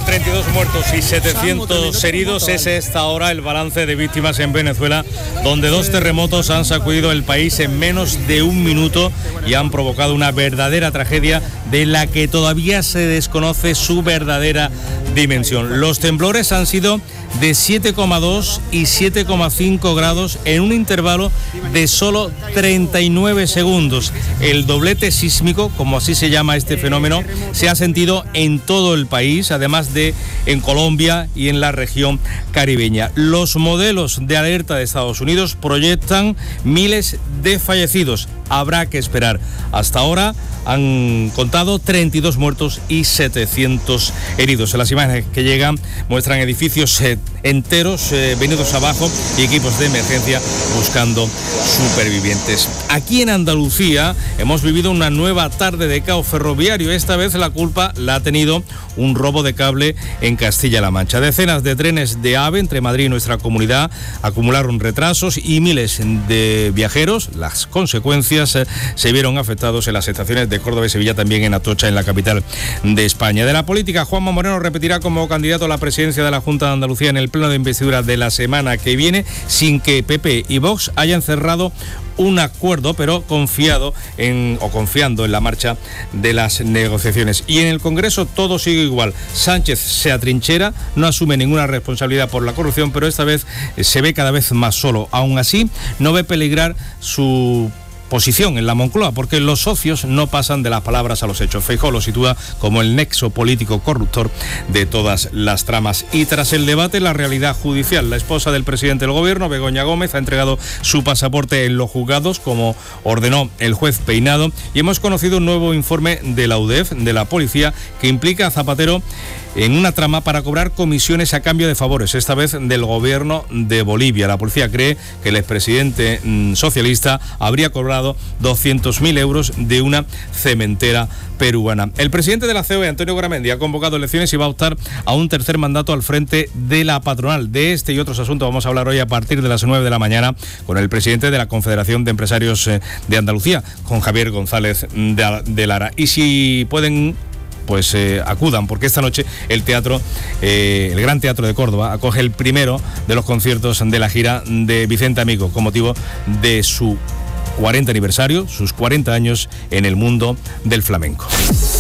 32 muertos y 700 heridos es esta hora el balance de víctimas en Venezuela, donde 2 terremotos han sacudido el país en menos de un minuto y han provocado una verdadera tragedia de la que todavía se desconoce su verdadera dimensión. Los temblores han sido de 7,2 y 7,5 grados en un intervalo de solo 39 segundos. El doblete sísmico, como así se llama este fenómeno, se ha sentido en todo el país, además de en Colombia y en la región caribeña. Los modelos de alerta de Estados Unidos proyectan miles de fallecidos. Habrá que esperar. Hasta ahora han contado 32 muertos y 700 heridos. Las imágenes que llegan muestran edificios enteros venidos abajo y equipos de emergencia buscando supervivientes. Aquí en Andalucía hemos vivido una nueva tarde de caos ferroviario. Esta vez la culpa la ha tenido un robo de cable en Castilla-La Mancha. Decenas de trenes de AVE entre Madrid y nuestra comunidad acumularon retrasos y miles de viajeros. Las consecuencias se vieron afectados en las estaciones de Córdoba y Sevilla, también en Atocha, en la capital de España. De la política, Juanma Moreno repetirá como candidato a la presidencia de la Junta de Andalucía en el pleno de investidura de la semana que viene, sin que PP y Vox hayan cerrado un acuerdo, pero confiando en la marcha de las negociaciones. Y en el Congreso todo sigue igual. Sánchez se atrinchera, no asume ninguna responsabilidad por la corrupción, pero esta vez se ve cada vez más solo. Aún así, no ve peligrar su posición en la Moncloa, porque los socios no pasan de las palabras a los hechos. Feijóo lo sitúa como el nexo político corruptor de todas las tramas. Y tras el debate, la realidad judicial. La esposa del presidente del gobierno, Begoña Gómez, ha entregado su pasaporte en los juzgados, como ordenó el juez Peinado, y hemos conocido un nuevo informe de la UDEF, de la policía, que implica a Zapatero en una trama para cobrar comisiones a cambio de favores, esta vez del gobierno de Bolivia. La policía cree que el expresidente socialista habría cobrado 200.000 euros de una cementera peruana. El presidente de la COE, Antonio Garamendi, ha convocado elecciones y va a optar a un tercer mandato al frente de la patronal. De este y otros asuntos vamos a hablar hoy a partir de las 9 de la mañana con el presidente de la Confederación de Empresarios de Andalucía, con Javier González de Lara. Y si pueden, pues acudan, porque esta noche el Gran Teatro de Córdoba acoge el primero de los conciertos de la gira de Vicente Amigo, con motivo de su 40 aniversario, sus 40 años en el mundo del flamenco.